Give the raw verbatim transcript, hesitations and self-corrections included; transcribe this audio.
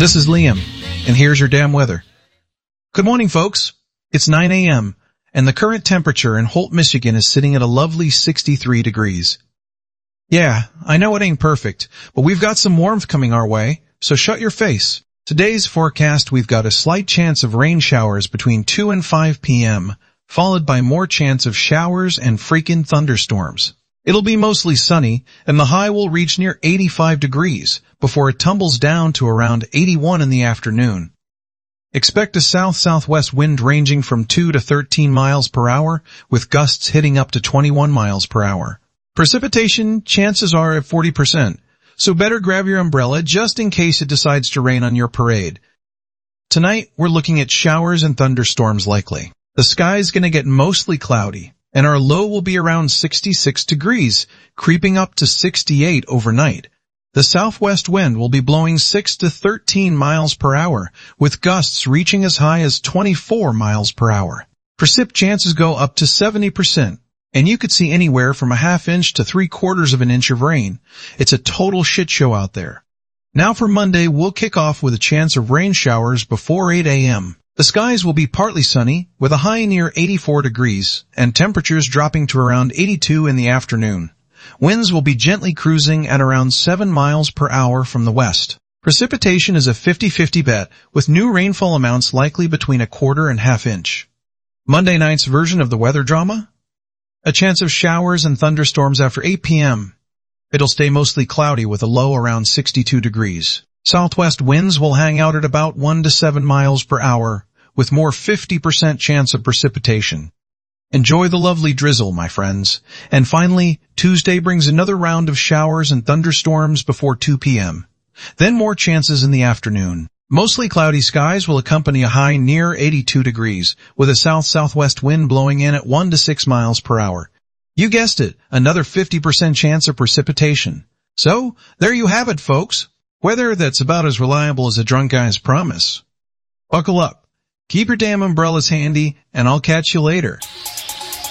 This is Liam, and here's your damn weather. Good morning, folks. It's nine a m, and the current temperature in Holt, Michigan is sitting at a lovely sixty-three degrees. Yeah, I know it ain't perfect, but we've got some warmth coming our way, so shut your face. Today's forecast, we've got a slight chance of rain showers between two and five p m, followed by more chance of showers and freaking thunderstorms. It'll be mostly sunny, and the high will reach near eighty-five degrees before it tumbles down to around eighty-one in the afternoon. Expect a south-southwest wind ranging from two to thirteen miles per hour, with gusts hitting up to twenty-one miles per hour. Precipitation chances are at forty percent, so better grab your umbrella just in case it decides to rain on your parade. Tonight, we're looking at showers and thunderstorms likely. The sky's gonna get mostly cloudy, and our low will be around sixty-six degrees, creeping up to sixty-eight overnight. The southwest wind will be blowing six to thirteen miles per hour, with gusts reaching as high as twenty-four miles per hour. Precip chances go up to seventy percent, and you could see anywhere from a half inch to three quarters of an inch of rain. It's a total shit show out there. Now for Monday, we'll kick off with a chance of rain showers before eight a m The skies will be partly sunny, with a high near eighty-four degrees, and temperatures dropping to around eighty-two in the afternoon. Winds will be gently cruising at around seven miles per hour from the west. Precipitation is a fifty-fifty bet, with new rainfall amounts likely between a quarter and half inch. Monday night's version of the weather drama? A chance of showers and thunderstorms after eight p m It'll stay mostly cloudy with a low around sixty-two degrees. Southwest winds will hang out at about one to seven miles per hour, with more fifty percent chance of precipitation. Enjoy the lovely drizzle, my friends. And finally, Tuesday brings another round of showers and thunderstorms before two p m Then more chances in the afternoon. Mostly cloudy skies will accompany a high near eighty-two degrees, with a south-southwest wind blowing in at one to six miles per hour. You guessed it, another fifty percent chance of precipitation. So, there you have it, folks. Weather that's about as reliable as a drunk guy's promise. Buckle up, keep your damn umbrellas handy, and I'll catch you later.